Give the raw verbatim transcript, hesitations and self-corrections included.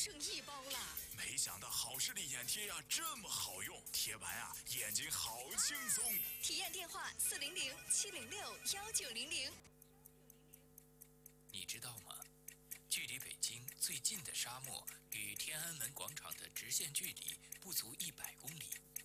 剩一包了。 没想到好视力眼贴呀、啊、这么好用，贴完啊眼睛好轻松。 体验电话四零零七零六幺九零零。 你知道吗？距离北京最近的沙漠与天安门广场的直线距离不足一百公里。